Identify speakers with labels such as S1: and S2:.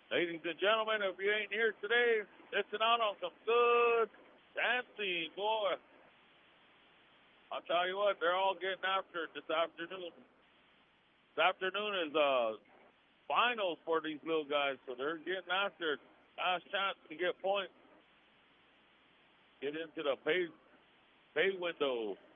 S1: Ladies and gentlemen, if you ain't here today, listen out on some good dancing, boy. I'll tell you what, they're all getting after it this afternoon. This afternoon is finals for these little guys, so they're getting after it. Last chance to get points. Get into the pay window.